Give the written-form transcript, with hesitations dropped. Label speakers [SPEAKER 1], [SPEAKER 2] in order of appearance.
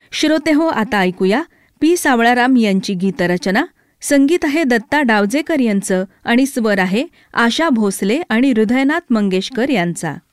[SPEAKER 1] श्रोतेहो, आता ऐकूया पी. सावळाराम यांची गीतरचना. संगीत आहे दत्ता डावजेकर यांचं आणि स्वर आहे आशा भोसले आणि हृदयनाथ मंगेशकर यांचा.